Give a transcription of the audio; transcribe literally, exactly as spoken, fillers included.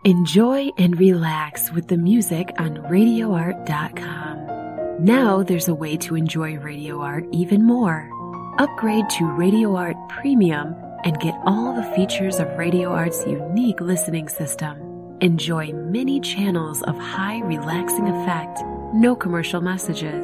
Enjoy and relax with the music on radio art dot com. Now there's a way to enjoy Radio Art even more. Upgrade to Radio Art Premium and get all the features of Radio Art's unique listening system. Enjoy many channels of high relaxing effect, no commercial messages,